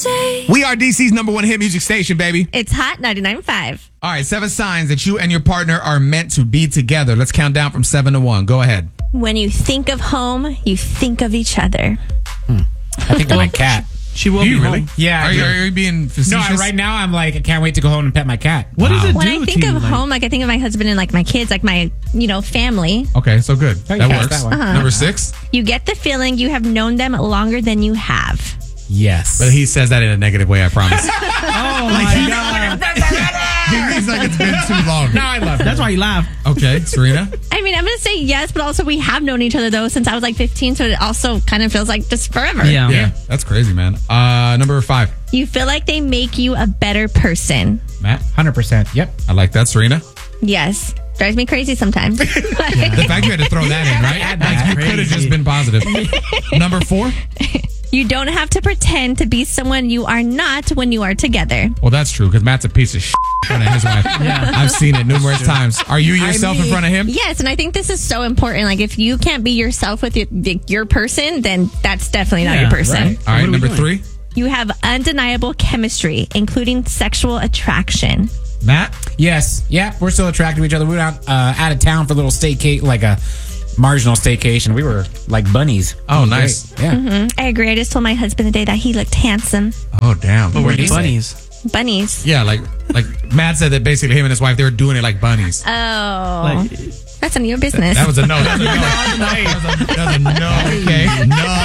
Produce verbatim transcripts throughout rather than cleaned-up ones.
We are D C's number one hit music station, baby. It's Hot ninety-nine point five. All right, seven signs that you and your partner are meant to be together. Let's count down from seven to one. Go ahead. When you think of home, you think of each other. Hmm. I think of my cat. She will Do be you really? home. Yeah, I Are you, do. are you being facetious? No, I, right now I'm like, I can't wait to go home and pet my cat. What does it do When I think to you? of like- home, like I think of my husband and like my kids, like my, you know, family. Okay, so good. Oh, you That passed works. that one. Uh-huh. Number six. You get the feeling you have known them longer than you have. Yes. But he says that in a negative way, I promise. Oh my god! He means like it's been too long. No, I love it. That's why you laugh. Okay, Serena. I mean, I'm going to say yes, but also we have known each other though since I was like fifteen, so it also kind of feels like just forever. Yeah. Yeah, that's crazy, man. Uh, number five. You feel like they make you a better person. Matt. one hundred percent. Yep. I like that, Serena. Yes. Drives me crazy sometimes. The fact you had to throw that in, right? Like you could have just been positive. Number four. You don't have to pretend to be someone you are not when you are together. Well, that's true because Matt's a piece of shit in front of his wife. Yeah. I've seen it numerous times. Are you yourself I mean, in front of him? Yes, and I think this is so important. Like, if you can't be yourself with your, your person, then that's definitely not Yeah, your person. right. All right, What are we number doing? three. You have undeniable chemistry, including sexual attraction. Matt. Yes. Yeah, we're still attracted to each other. We were out, uh, out of town for a little staycation, like a marginal staycation. We were like bunnies. Oh, It was nice. great. Yeah. Mm, I agree. I just told my husband the day that he looked handsome. Oh, damn. But we're do you say? bunnies. Bunnies. Yeah, like like Matt said that basically him and his wife, they were doing it like bunnies. Oh. Like, That's none of your business. That was a no. That was a no. That was a, that was a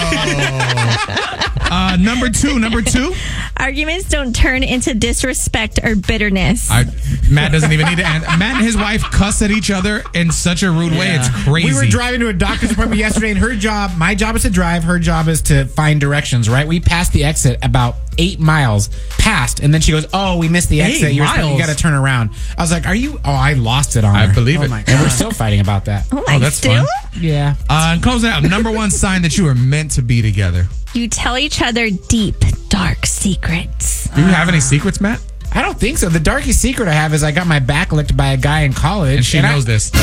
no. Okay. No. Uh, number two. Number two. Arguments don't turn into disrespect or bitterness. I, Matt doesn't even need to answer. Matt and his wife cuss at each other in such a rude way. It's crazy. We were driving to a doctor's appointment yesterday, and her job, my job is to drive, her job is to find directions, right? We passed the exit about eight miles past, and then she goes, oh, we missed the Eight exit. You're miles? You got to turn around. I was like, are you? Oh, I lost it on I her. believe Oh it. my God. And we're still fighting about that. oh, my, Oh, that's still? fun. Yeah. Uh, and close it out. Number one sign that you are meant to be together. You tell each other deep, dark secrets. Do you have any secrets, Matt? I don't think so. The darkest secret I have is I got my back licked by a guy in college. And she I- knows this.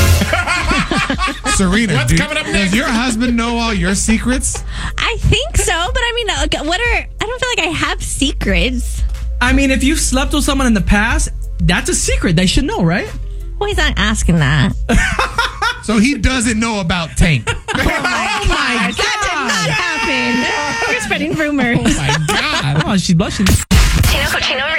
Serena, What's do- coming up does next? your husband know all your secrets? I think so, but I mean, uh, what are, I don't feel like I have secrets. I mean, if you slept with someone in the past, that's a secret. They should know, right? Well, he's not asking that. So he doesn't know about Tank. Oh my God. That did not happen. You're spreading rumors. Oh my God. Oh, she's blushing. Chino Cochino